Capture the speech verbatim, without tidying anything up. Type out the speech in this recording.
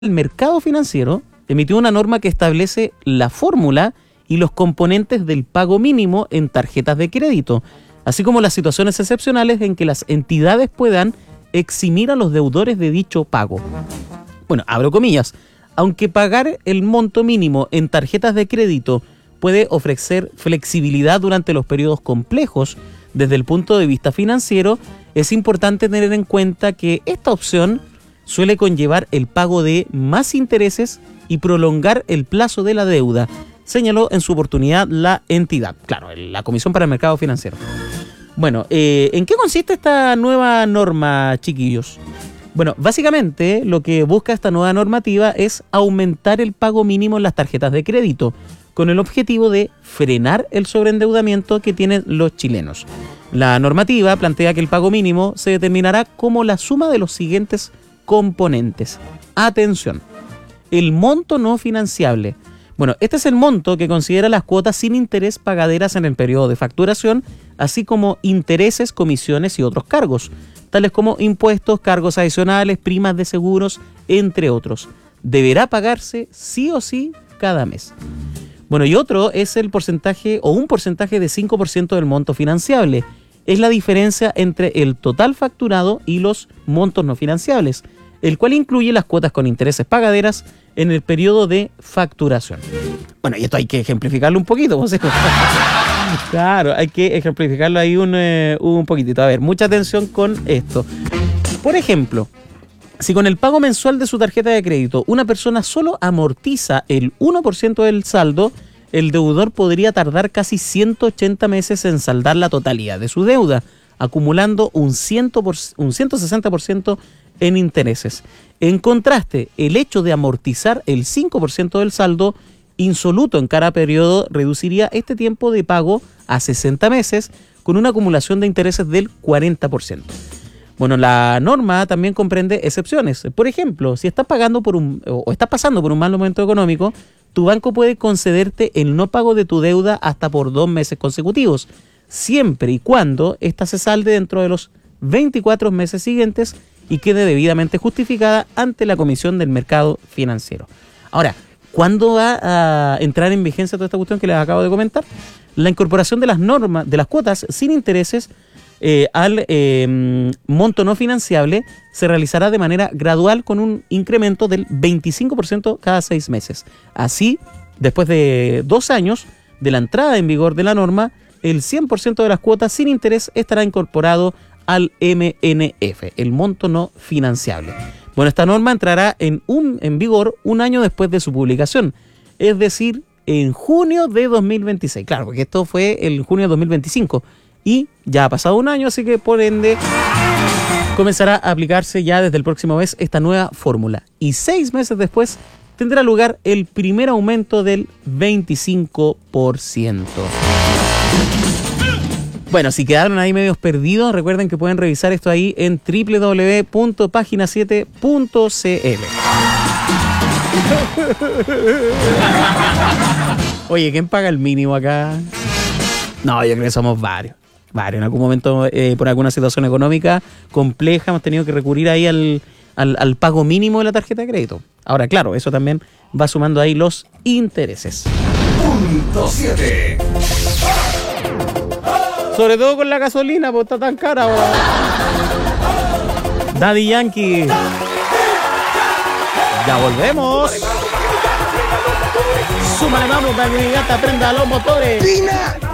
El mercado financiero emitió una norma que establece la fórmula y los componentes del pago mínimo en tarjetas de crédito, así como las situaciones excepcionales en que las entidades puedan eximir a los deudores de dicho pago. Bueno, abro comillas, aunque pagar el monto mínimo en tarjetas de crédito puede ofrecer flexibilidad durante los periodos complejos desde el punto de vista financiero, es importante tener en cuenta que esta opción suele conllevar el pago de más intereses y prolongar el plazo de la deuda, señaló en su oportunidad la entidad, claro, la Comisión para el Mercado Financiero. Bueno, eh, ¿en qué consiste esta nueva norma, chiquillos? Bueno, básicamente lo que busca esta nueva normativa es aumentar el pago mínimo en las tarjetas de crédito, con el objetivo de frenar el sobreendeudamiento que tienen los chilenos. La normativa plantea que el pago mínimo se determinará como la suma de los siguientes componentes. Atención, el monto no financiable. Bueno, este es el monto que considera las cuotas sin interés pagaderas en el periodo de facturación, así como intereses, comisiones y otros cargos, tales como impuestos, cargos adicionales, primas de seguros, entre otros. Deberá pagarse sí o sí cada mes. Bueno, y otro es el porcentaje o un porcentaje de cinco por ciento del monto financiable. Es la diferencia entre el total facturado y los montos no financiables, el cual incluye las cuotas con intereses pagaderas en el periodo de facturación. Bueno, y esto hay que ejemplificarlo un poquito, José. Claro, hay que ejemplificarlo ahí un, eh, un poquitito. A ver, mucha atención con esto. Por ejemplo, si con el pago mensual de su tarjeta de crédito una persona solo amortiza el uno por ciento del saldo, el deudor podría tardar casi ciento ochenta meses en saldar la totalidad de su deuda, acumulando un, cien por, un ciento sesenta por ciento en intereses. En contraste, el hecho de amortizar el cinco por ciento del saldo insoluto en cada periodo reduciría este tiempo de pago a sesenta meses, con una acumulación de intereses del cuarenta por ciento. Bueno, la norma también comprende excepciones. Por ejemplo, si estás pagando por un o estás pasando por un mal momento económico, tu banco puede concederte el no pago de tu deuda hasta por dos meses consecutivos, siempre y cuando ésta se salde dentro de los veinticuatro meses siguientes y quede debidamente justificada ante la Comisión del Mercado Financiero. Ahora, ¿cuándo va a entrar en vigencia toda esta cuestión que les acabo de comentar? La incorporación de las normas, de las cuotas sin intereses eh, al eh, monto no financiable se realizará de manera gradual con un incremento del veinticinco por ciento cada seis meses. Así, después de dos años de la entrada en vigor de la norma, el cien por ciento de las cuotas sin interés estará incorporado al M N F, el monto no financiable. Bueno, esta norma entrará en, un, en vigor un año después de su publicación, es decir, en junio de dos mil veintiséis. Claro, porque esto fue el junio de dos mil veinticinco y ya ha pasado un año, así que por ende comenzará a aplicarse ya desde el próximo mes esta nueva fórmula. Y seis meses después tendrá lugar el primer aumento del veinticinco por ciento. Bueno, si quedaron ahí medios perdidos, recuerden que pueden revisar esto ahí en doble u doble u doble u punto página siete punto c l. Oye, ¿quién paga el mínimo acá? No, yo creo que somos varios. Varios. En algún momento, eh, por alguna situación económica compleja, hemos tenido que recurrir ahí al, al, al pago mínimo de la tarjeta de crédito. Ahora, claro, eso también va sumando ahí los intereses. Punto siete. Sobre todo con la gasolina, pues está tan cara. Bro. Daddy Yankee. Ya volvemos. Súmale, vamos, para que mi gata prenda los motores.